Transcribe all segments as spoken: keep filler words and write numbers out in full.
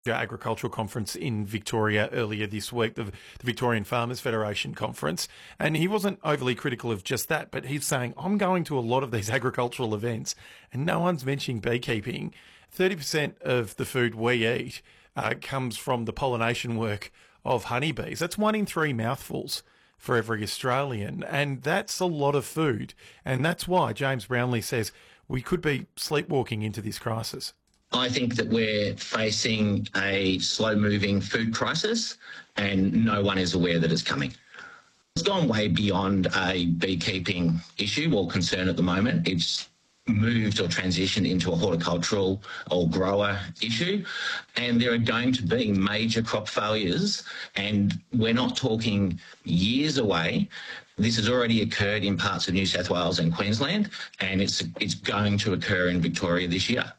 Agricultural conference in Victoria earlier this week, the, the Victorian Farmers Federation conference, and he wasn't overly critical of just that, but he's saying, I'm going to a lot of these agricultural events and no one's mentioning beekeeping. thirty percent of the food we eat uh, comes from the pollination work of honeybees. That's one in three mouthfuls for every Australian, and that's a lot of food. And that's why James Brownlee says we could be sleepwalking into this crisis. I think that we're facing a slow-moving food crisis and no one is aware that it's coming. It's gone way beyond a beekeeping issue or concern at the moment. It's moved or transitioned into a horticultural or grower issue, and there are going to be major crop failures, and we're not talking years away. This has already occurred in parts of New South Wales and Queensland, and it's it's going to occur in Victoria this year.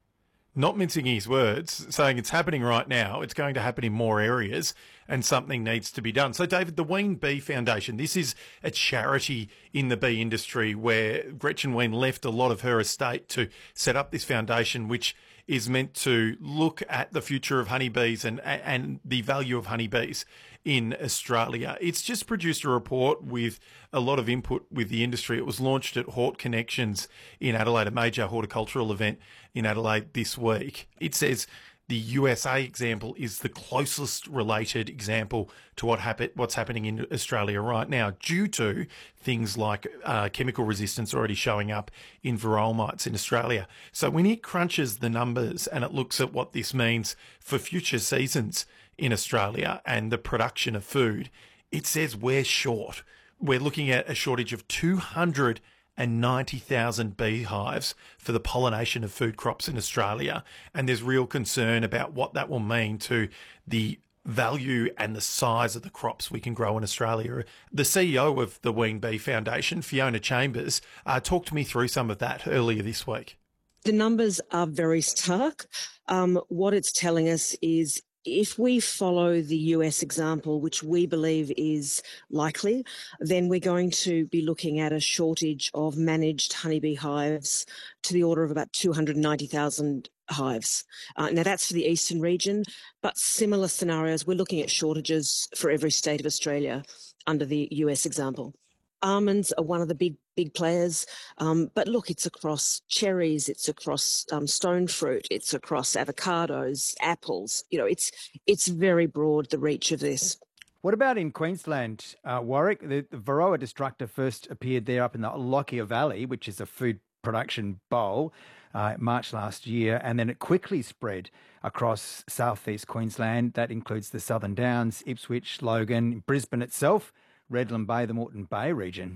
Not mincing his words, saying it's happening right now, it's going to happen in more areas and something needs to be done. So, David, the Ween Bee Foundation, this is a charity in the bee industry where Gretchen Ween left a lot of her estate to set up this foundation, which is meant to look at the future of honeybees and, and the value of honeybees in Australia. It's just produced a report with a lot of input with the industry. It was launched at Hort Connections in Adelaide, a major horticultural event in Adelaide this week. It says the U S A example is the closest related example to what happen, what's happening in Australia right now, due to things like uh, chemical resistance already showing up in varroa mites in Australia. So when it crunches the numbers and it looks at what this means for future seasons in Australia and the production of food, it says we're short. We're looking at a shortage of two hundred ninety thousand beehives for the pollination of food crops in Australia. And there's real concern about what that will mean to the value and the size of the crops we can grow in Australia. The C E O of the Ween Bee Foundation, Fiona Chambers, uh, talked me through some of that earlier this week. The numbers are very stark. Um, what it's telling us is if we follow the U S example, which we believe is likely, then we're going to be looking at a shortage of managed honeybee hives to the order of about two hundred ninety thousand hives. Uh, now, that's for the eastern region, but similar scenarios, we're looking at shortages for every state of Australia under the U S example. Almonds are one of the big, big players. Um, but look, it's across cherries, it's across um, stone fruit, it's across avocados, apples. You know, it's it's very broad, the reach of this. What about in Queensland, uh, Warwick? The, the Varroa destructor first appeared there up in the Lockyer Valley, which is a food production bowl, uh, March last year, and then it quickly spread across southeast Queensland. That includes the Southern Downs, Ipswich, Logan, Brisbane itself, Redland Bay, the Moreton Bay region.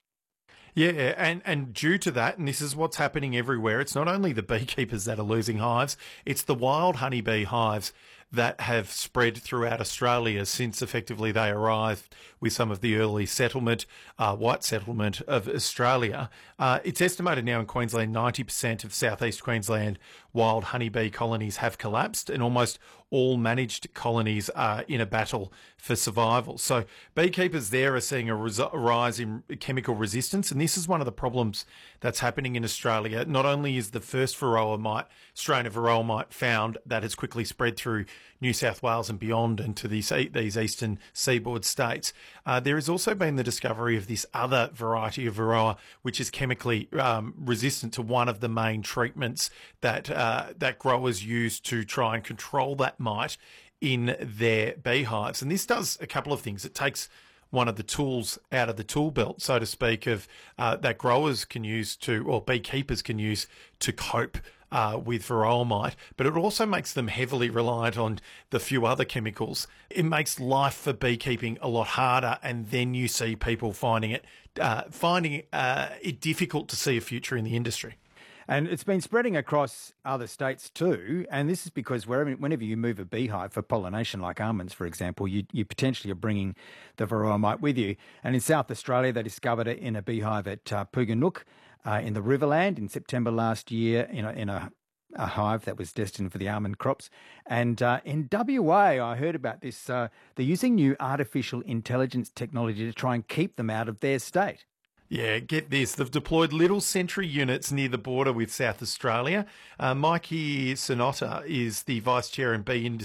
Yeah, and, and due to that, and this is what's happening everywhere, it's not only the beekeepers that are losing hives, it's the wild honeybee hives that have spread throughout Australia since effectively they arrived with some of the early settlement, uh, white settlement of Australia. Uh, it's estimated now in Queensland ninety percent of southeast Queensland wild honeybee colonies have collapsed, and almost all managed colonies are in a battle for survival. So beekeepers there are seeing a, res- a rise in chemical resistance, and this is one of the problems that's happening in Australia. Not only is the first varroa mite, strain of varroa mite found that has quickly spread through New South Wales and beyond into these, these eastern seaboard states, uh, there has also been the discovery of this other variety of varroa, which is chemically um, resistant to one of the main treatments that uh, that growers use to try and control that mite in their beehives. And this does a couple of things. It takes one of the tools out of the tool belt, so to speak, of uh, that growers can use to, or beekeepers can use to cope uh, with varroa mite, but it also makes them heavily reliant on the few other chemicals. It makes life for beekeeping a lot harder, and then you see people finding it uh, finding uh, it difficult to see a future in the industry. And it's been spreading across other states too, and this is because wherever, whenever you move a beehive for pollination, like almonds, for example, you, you potentially are bringing the varroa mite with you. And in South Australia, they discovered it in a beehive at uh, Puganook uh, in the Riverland in September last year in a, in a, a hive that was destined for the almond crops. And uh, in W A, I heard about this. Uh, they're using new artificial intelligence technology to try and keep them out of their state. Yeah, get this. They've deployed little sentry units near the border with South Australia. Uh, Mikey Sonotta is the Vice Chair and Bee